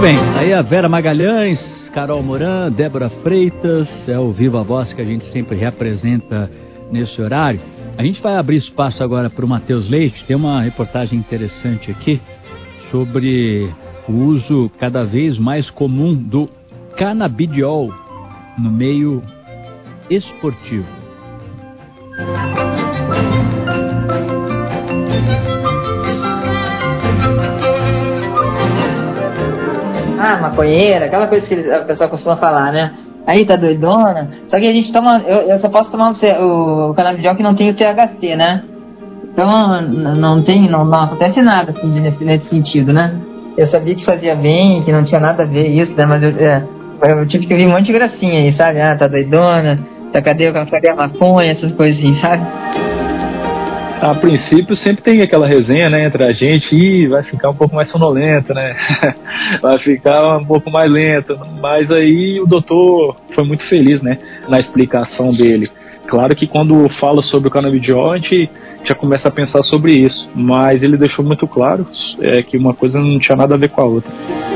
bem, aí a Vera Magalhães, Carol Moran, Débora Freitas, é o Viva Voz que a gente sempre reapresenta nesse horário. A gente vai abrir espaço agora para o Matheus Leite. Tem uma reportagem interessante aqui sobre o uso cada vez mais comum do canabidiol no meio esportivo. Maconheira, aquela coisa que a pessoa costuma falar, né? Aí tá doidona. Só que a gente toma, eu só posso tomar o canabidiol que não tem o THC, né? Então não acontece nada assim, nesse sentido, né? Eu sabia que fazia bem, que não tinha nada a ver isso, né? Mas eu tive que ouvir um monte de gracinha aí, sabe? Tá doidona, cadê a maconha, essas coisas assim, sabe? A princípio sempre tem aquela resenha, né, entre a gente, e vai ficar um pouco mais sonolento, né, vai ficar um pouco mais lento, mas aí o doutor foi muito feliz, né, na explicação dele. Claro que quando fala sobre o canabidiol, a gente já começa a pensar sobre isso, mas ele deixou muito claro que uma coisa não tinha nada a ver com a outra.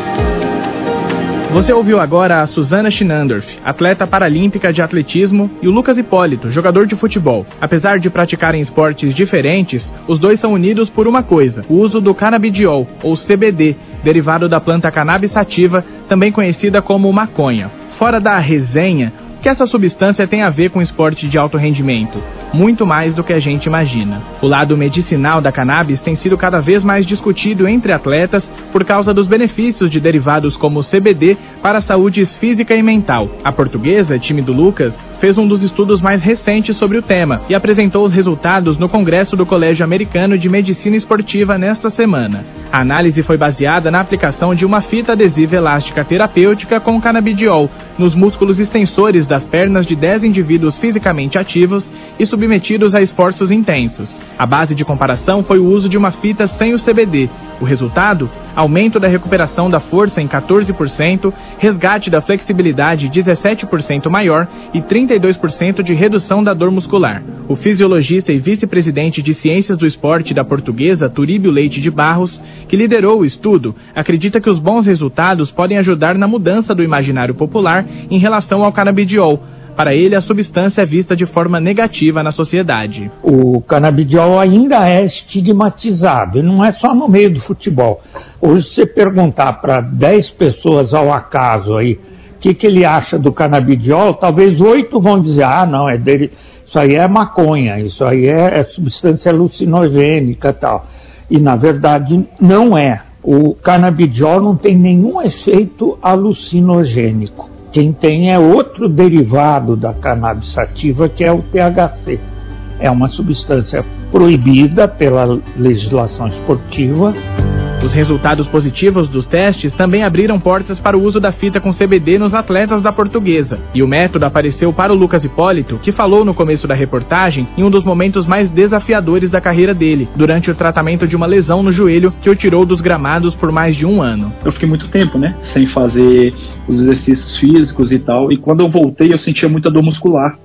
Você ouviu agora a Susana Schinandorf, atleta paralímpica de atletismo, e o Lucas Hipólito, jogador de futebol. Apesar de praticarem esportes diferentes, os dois são unidos por uma coisa: o uso do canabidiol, ou CBD, derivado da planta cannabis sativa, também conhecida como maconha. Fora da resenha, o que essa substância tem a ver com esporte de alto rendimento? Muito mais do que a gente imagina. O lado medicinal da cannabis tem sido cada vez mais discutido entre atletas por causa dos benefícios de derivados como o CBD para a saúde física e mental. A Portuguesa, time do Lucas, fez um dos estudos mais recentes sobre o tema e apresentou os resultados no Congresso do Colégio Americano de Medicina Esportiva nesta semana. A análise foi baseada na aplicação de uma fita adesiva elástica terapêutica com canabidiol nos músculos extensores das pernas de 10 indivíduos fisicamente ativos e submetidos a esforços intensos. A base de comparação foi o uso de uma fita sem o CBD. O resultado? Aumento da recuperação da força em 14%, resgate da flexibilidade 17% maior e 32% de redução da dor muscular. O fisiologista e vice-presidente de Ciências do Esporte da Portuguesa, Turíbio Leite de Barros, que liderou o estudo, acredita que os bons resultados podem ajudar na mudança do imaginário popular em relação ao canabidiol. Para ele, a substância é vista de forma negativa na sociedade. O canabidiol ainda é estigmatizado, e não é só no meio do futebol. Hoje, se você perguntar para 10 pessoas ao acaso aí, o que ele acha do canabidiol, talvez 8 vão dizer, não, é dele, isso aí é maconha, isso aí é substância alucinogênica e tal. E, na verdade, não é. O canabidiol não tem nenhum efeito alucinogênico. Quem tem é outro derivado da cannabis sativa, que é o THC. É uma substância proibida pela legislação esportiva. Os resultados positivos dos testes também abriram portas para o uso da fita com CBD nos atletas da Portuguesa. E o método apareceu para o Lucas Hipólito, que falou no começo da reportagem em um dos momentos mais desafiadores da carreira dele, durante o tratamento de uma lesão no joelho que o tirou dos gramados por mais de um ano. Eu fiquei muito tempo, né, sem fazer os exercícios físicos e tal, e quando eu voltei eu sentia muita dor muscular.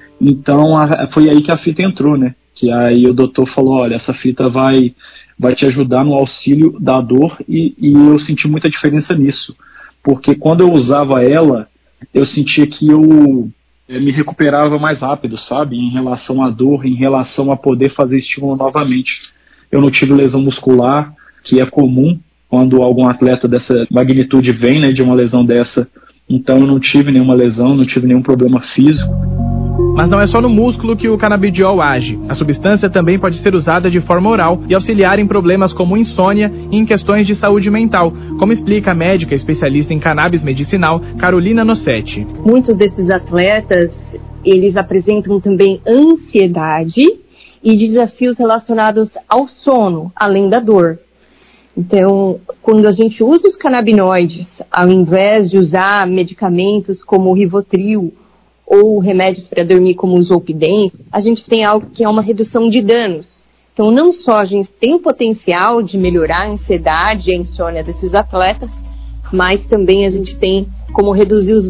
Então foi aí que a fita entrou, né, que aí o doutor falou, olha, essa fita vai te ajudar no auxílio da dor, e eu senti muita diferença nisso, porque quando eu usava ela, eu sentia que eu me recuperava mais rápido, sabe, em relação à dor, em relação a poder fazer estímulo novamente. Eu não tive lesão muscular, que é comum quando algum atleta dessa magnitude vem, né, de uma lesão dessa, então eu não tive nenhuma lesão, não tive nenhum problema físico. Mas não é só no músculo que o canabidiol age. A substância também pode ser usada de forma oral e auxiliar em problemas como insônia e em questões de saúde mental, como explica a médica especialista em cannabis medicinal, Carolina Nossetti. Muitos desses atletas, eles apresentam também ansiedade e desafios relacionados ao sono, além da dor. Então, quando a gente usa os canabinoides, ao invés de usar medicamentos como o Rivotril, ou remédios para dormir como o Zolpidem, a gente tem algo que é uma redução de danos. Então, não só a gente tem o potencial de melhorar a ansiedade e a insônia desses atletas, mas também a gente tem como reduzir os